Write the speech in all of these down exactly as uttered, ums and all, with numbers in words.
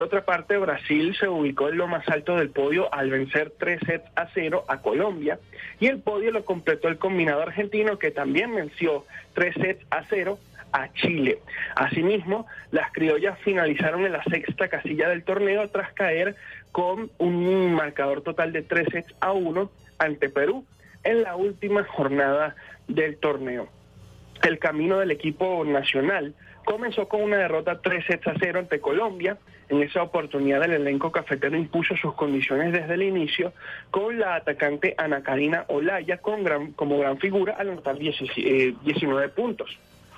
Por otra parte, Brasil se ubicó en lo más alto del podio al vencer tres sets a cero a Colombia, y el podio lo completó el combinado argentino, que también venció tres sets a cero a Chile. Asimismo, las criollas finalizaron en la sexta casilla del torneo tras caer con un marcador total de tres sets a uno ante Perú en la última jornada del torneo. El camino del equipo nacional comenzó con una derrota tres sets a cero ante Colombia. En esa oportunidad el elenco cafetero impuso sus condiciones desde el inicio, con la atacante Ana Karina Olaya con gran, como gran figura al anotar diecinueve puntos.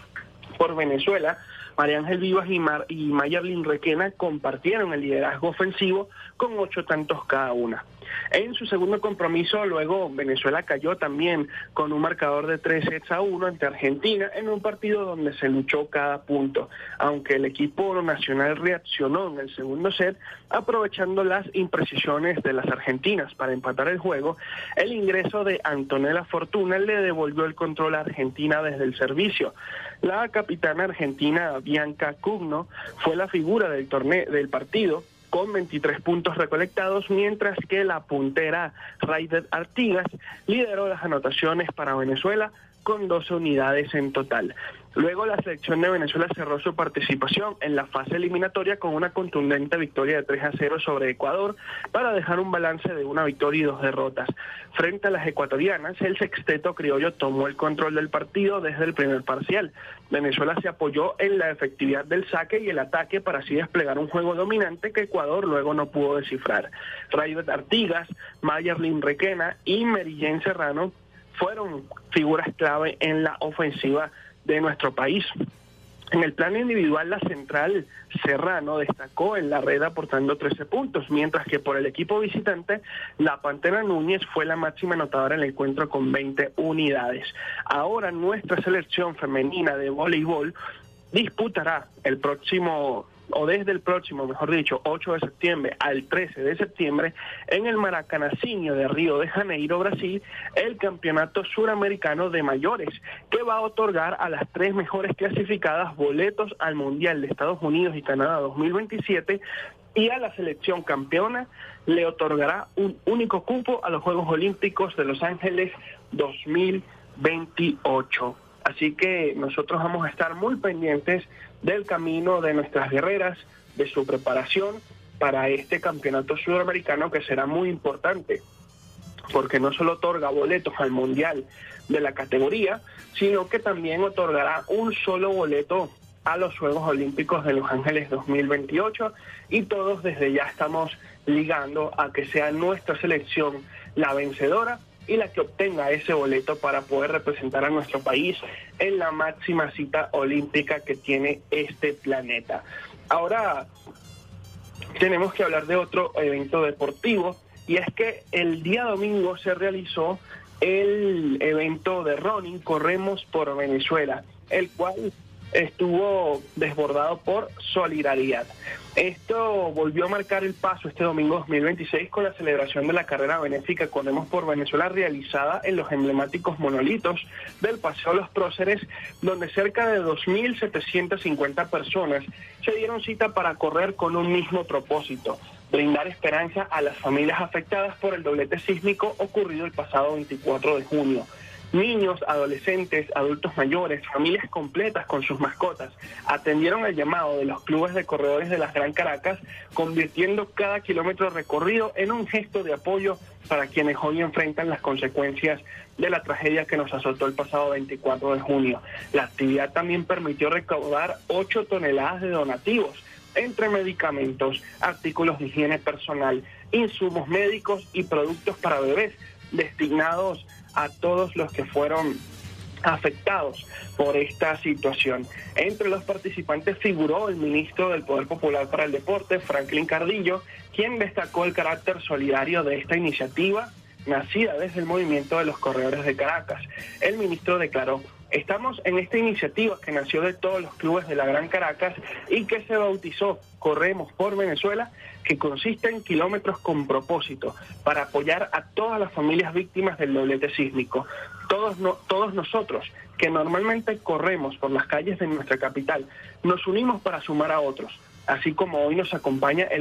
Por Venezuela, María Ángel Vivas y, Mar, y Mayerlin Requena compartieron el liderazgo ofensivo con ocho tantos cada una. En su segundo compromiso, luego Venezuela cayó también con un marcador de tres sets a uno ante Argentina en un partido donde se luchó cada punto, aunque el equipo nacional reaccionó en el segundo set aprovechando las imprecisiones de las argentinas para empatar el juego. El ingreso de Antonella Fortuna le devolvió el control a Argentina desde el servicio. La capitana argentina Bianca Cugno fue la figura del torneo del partido, con veintitrés puntos recolectados, mientras que la puntera Raider Artigas lideró las anotaciones para Venezuela con doce unidades en total. Luego la selección de Venezuela cerró su participación en la fase eliminatoria con una contundente victoria de tres a cero sobre Ecuador para dejar un balance de una victoria y dos derrotas. Frente a las ecuatorianas, el sexteto criollo tomó el control del partido desde el primer parcial. Venezuela se apoyó en la efectividad del saque y el ataque para así desplegar un juego dominante que Ecuador luego no pudo descifrar. Raider Artigas, Mayerlin Requena y Merillén Serrano fueron figuras clave en la ofensiva de nuestro país. En el plano individual, la central Serrano destacó en la red aportando trece puntos, mientras que por el equipo visitante, la Pantera Núñez fue la máxima anotadora en el encuentro con veinte unidades. Ahora nuestra selección femenina de voleibol disputará el próximo, o desde el próximo, mejor dicho, ocho de septiembre al trece de septiembre, en el Maracanacinho de Río de Janeiro, Brasil, el Campeonato Suramericano de Mayores, que va a otorgar a las tres mejores clasificadas boletos al Mundial de Estados Unidos y Canadá dos mil veintisiete, y a la selección campeona le otorgará un único cupo a los Juegos Olímpicos de Los Ángeles dos mil veintiocho. Así que nosotros vamos a estar muy pendientes del camino de nuestras guerreras, de su preparación para este campeonato sudamericano, que será muy importante, porque no solo otorga boletos al Mundial de la categoría, sino que también otorgará un solo boleto a los Juegos Olímpicos de Los Ángeles dos mil veintiocho, y todos desde ya estamos ligando a que sea nuestra selección la vencedora y la que obtenga ese boleto para poder representar a nuestro país en la máxima cita olímpica que tiene este planeta. Ahora tenemos que hablar de otro evento deportivo, y es que el día domingo se realizó el evento de running Corremos por Venezuela, el cual estuvo desbordado por solidaridad. Esto volvió a marcar el paso este domingo dos mil veintiséis con la celebración de la carrera benéfica Corremos por Venezuela, realizada en los emblemáticos monolitos del Paseo Los Próceres, donde cerca de dos mil setecientas cincuenta personas se dieron cita para correr con un mismo propósito: brindar esperanza a las familias afectadas por el doblete sísmico ocurrido el pasado veinticuatro de junio. Niños, adolescentes, adultos mayores, familias completas con sus mascotas atendieron el llamado de los clubes de corredores de las Gran Caracas, convirtiendo cada kilómetro recorrido en un gesto de apoyo para quienes hoy enfrentan las consecuencias de la tragedia que nos azotó el pasado veinticuatro de junio. La actividad también permitió recaudar ocho toneladas de donativos entre medicamentos, artículos de higiene personal, insumos médicos y productos para bebés, destinados a todos los que fueron afectados por esta situación. Entre los participantes figuró el ministro del Poder Popular para el Deporte, Franklin Cardillo, quien destacó el carácter solidario de esta iniciativa, nacida desde el movimiento de los corredores de Caracas. El ministro declaró: estamos en esta iniciativa que nació de todos los clubes de la Gran Caracas y que se bautizó Corremos por Venezuela, que consiste en kilómetros con propósito para apoyar a todas las familias víctimas del doblete sísmico. Todos, no, todos nosotros, que normalmente corremos por las calles de nuestra capital, nos unimos para sumar a otros, así como hoy nos acompaña el